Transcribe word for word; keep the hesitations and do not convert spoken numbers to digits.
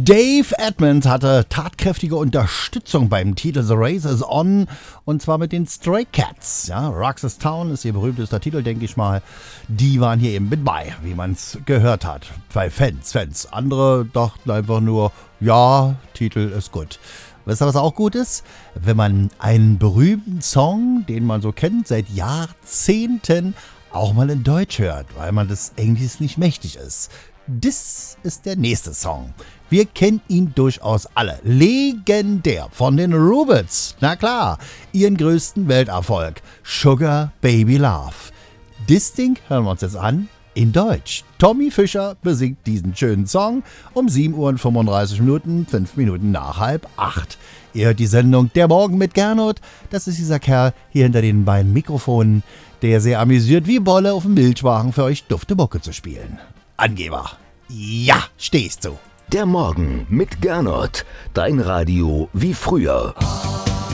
Dave Edmunds hatte tatkräftige Unterstützung beim Titel The Race is On, und zwar mit den Stray Cats. Ja, Roxas Town ist ihr berühmtester Titel, denke ich mal. Die waren hier eben mit bei, wie man es gehört hat. Bei Fans, Fans. Andere dachten einfach nur, ja, Titel ist gut. Wisst ihr, was auch gut ist? Wenn man einen berühmten Song, den man so kennt, seit Jahrzehnten auch mal in Deutsch hört, weil man des Englisch nicht mächtig ist. Das ist der nächste Song. Wir kennen ihn durchaus alle. Legendär von den Rubettes. Na klar, ihren größten Welterfolg. Sugar Baby Love. Das Ding hören wir uns jetzt an in Deutsch. Tommy Fischer besingt diesen schönen Song um sieben Uhr und fünfunddreißig Minuten, fünf Minuten nach halb acht. Ihr hört die Sendung Der Morgen mit Gernot. Das ist dieser Kerl hier hinter den beiden Mikrofonen, der sehr amüsiert wie Bolle auf dem Milchwagen für euch dufte Mucke zu spielen. Angeber. Ja, stehst du. Der Morgen mit Gernot. Dein Radio wie früher.